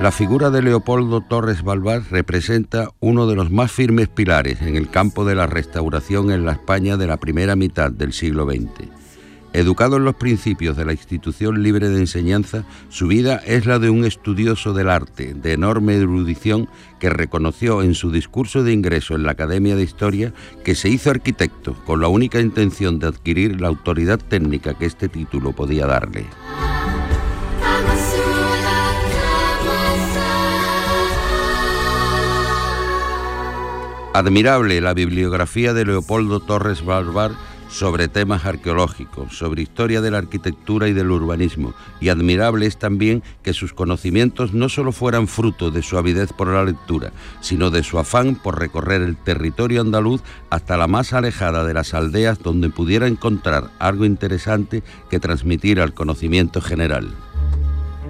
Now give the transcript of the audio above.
La figura de Leopoldo Torres Barbar representa uno de los más firmes pilares en el campo de la restauración en la España de la primera mitad del siglo XX. Educado en los principios de la institución libre de enseñanza, su vida es la de un estudioso del arte, de enorme erudición, que reconoció en su discurso de ingreso en la Academia de Historia que se hizo arquitecto con la única intención de adquirir la autoridad técnica que este título podía darle. Admirable la bibliografía de Leopoldo Torres Barbar sobre temas arqueológicos, sobre historia de la arquitectura y del urbanismo, y admirable es también que sus conocimientos no solo fueran fruto de su avidez por la lectura, sino de su afán por recorrer el territorio andaluz hasta la más alejada de las aldeas donde pudiera encontrar algo interesante que transmitir al conocimiento general.